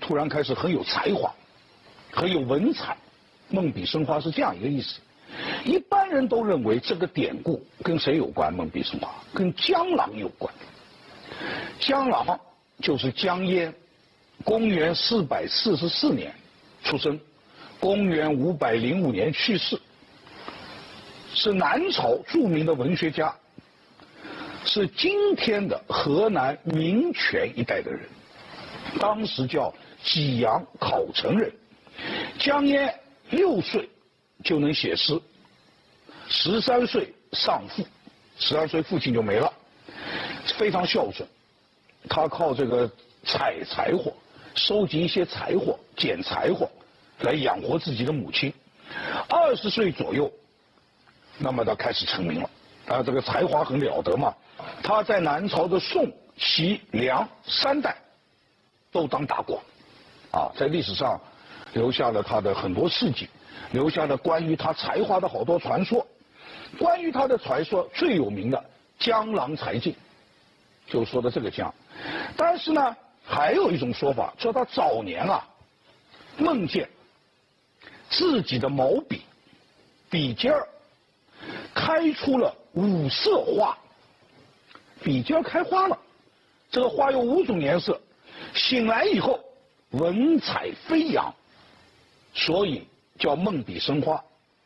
突然开始很有才华，很有文采。梦比生花是这样一个意思。一般人都认为这个典故跟谁有关？梦比生花跟江郎有关。江郎就是江淹，公元444年出生，公元505年去世，是南朝著名的文学家，是今天的河南民权一带的人，当时叫济阳考城人。江淹6岁就能写诗，13岁丧父，12岁父亲就没了，非常孝顺。他靠这个采柴火，收集一些柴火、捡柴火来养活自己的母亲。20岁左右，那么他开始成名了。这个才华很了得嘛。他在南朝的宋、齐、梁3代都当大官，在历史上留下了他的很多事迹，留下了关于他才华的好多传说。关于他的传说最有名的江郎才尽，就说的这个江。但是呢，还有一种说法，说他早年梦见自己的毛笔尖儿开出了5色花，笔尖开花了，这个花有5种颜色，醒来以后文采飞扬，所以叫梦笔生花。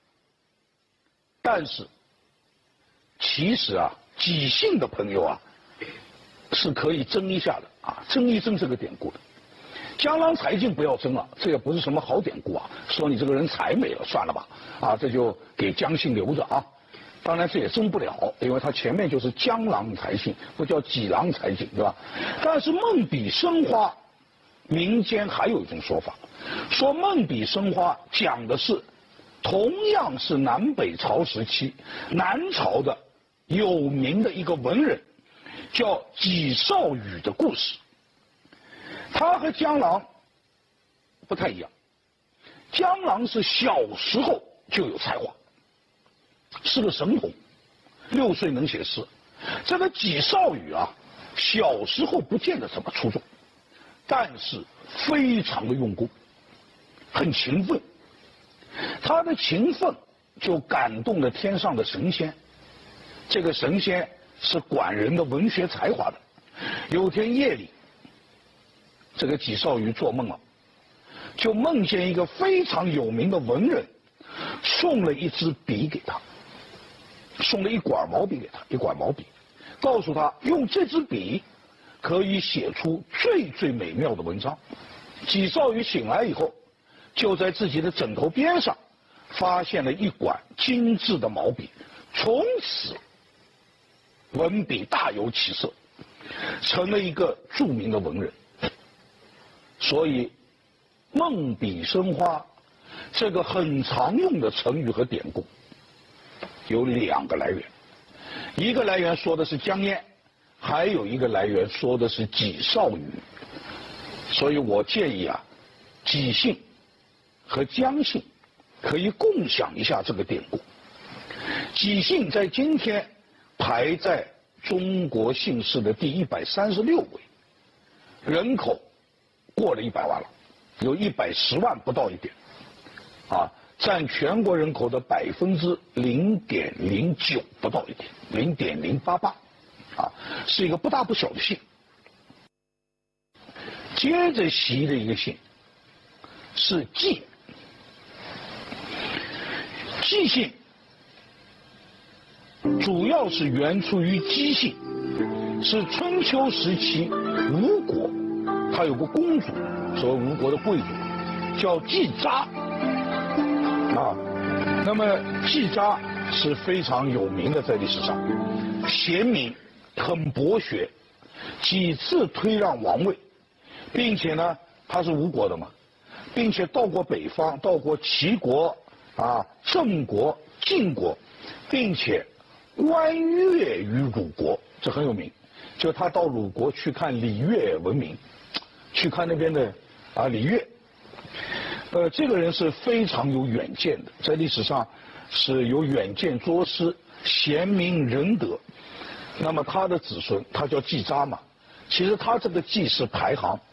但是其实即兴的朋友是可以争一下的争一争这个典故的。江郎才尽不要争了，这也不是什么好典故说你这个人才没了，算了吧这就给姜姓留着当然这也争不了，因为他前面就是江郎才尽，不叫济郎才尽，对吧？但是梦笔生花，民间还有一种说法，说梦笔生花讲的是同样是南北朝时期南朝的有名的一个文人，叫纪少宇的故事。他和江郎不太一样，江郎是小时候就有才华，是个神童，6岁能写诗。这个纪少宇小时候不见得怎么出众，但是非常的用功，很勤奋。他的勤奋就感动了天上的神仙，这个神仙是管人的文学才华的。有天夜里，这个纪少宇做梦了，就梦见一个非常有名的文人送了一支笔给他，送了一管毛笔给他，一管毛笔，告诉他用这支笔可以写出最最美妙的文章。纪少宇醒来以后，就在自己的枕头边上发现了一管精致的毛笔，从此文笔大有起色，成了一个著名的文人。所以梦笔生花这个很常用的成语和典故有2个来源，一个来源说的是江淹，还有一个来源说的是纪少宇。所以我建议纪姓和姜姓可以共享一下这个典故。纪姓在今天排在中国姓氏的第136位，人口过了100万了，有110万不到一点，占全国人口的0.09%不到一点，0.088，是一个不大不小的姓。接着袭的一个姓是纪，纪姓主要是源出于姬姓，是春秋时期吴国，他有个公主，所谓吴国的贵族，叫季札那么季札是非常有名的，在历史上贤明，很博学，几次推让王位，并且呢他是吴国的嘛，并且到过北方，到过齐国郑国、晋国，并且观乐于鲁国，这很有名。就他到鲁国去看礼乐文明，去看那边的礼乐。这个人是非常有远见的，在历史上是有远见卓识，贤明仁德。那么他的子孙，他叫季札嘛，其实他这个季是排行